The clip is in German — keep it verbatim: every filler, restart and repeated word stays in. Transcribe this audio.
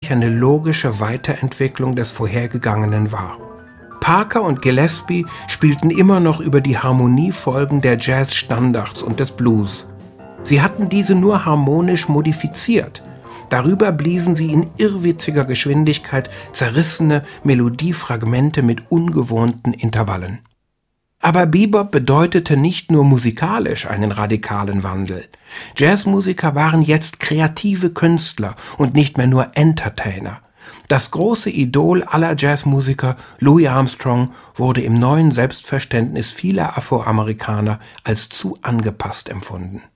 eigentlich eine logische Weiterentwicklung des Vorhergegangenen war. Parker und Gillespie spielten immer noch über die Harmoniefolgen der Jazz-Standards und des Blues. Sie hatten diese nur harmonisch modifiziert. Darüber bliesen sie in irrwitziger Geschwindigkeit zerrissene Melodiefragmente mit ungewohnten Intervallen. Aber Bebop bedeutete nicht nur musikalisch einen radikalen Wandel. Jazzmusiker waren jetzt kreative Künstler und nicht mehr nur Entertainer. Das große Idol aller Jazzmusiker, Louis Armstrong, wurde im neuen Selbstverständnis vieler Afroamerikaner als zu angepasst empfunden.